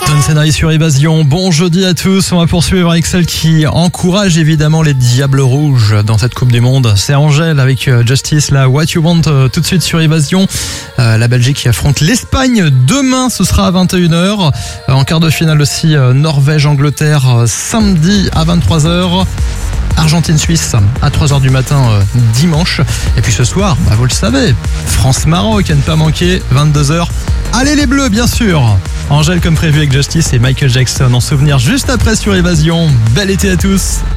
Scénario sur Évasion. Bon jeudi à tous. On va poursuivre avec celle qui encourage évidemment les Diables Rouges dans cette Coupe du Monde. C'est Angèle avec Justice, la What You Want, tout de suite sur Évasion. La Belgique qui affronte l'Espagne demain, ce sera à 21h. En quart de finale aussi, Norvège-Angleterre samedi à 23h. Argentine-Suisse à 3h du matin dimanche. Et puis ce soir, vous le savez, France-Maroc à ne pas manquer, 22h. Allez les Bleus, bien sûr. Angèle comme prévu avec Justice et Michael Jackson en souvenir juste après sur Évasion. Bel été à tous.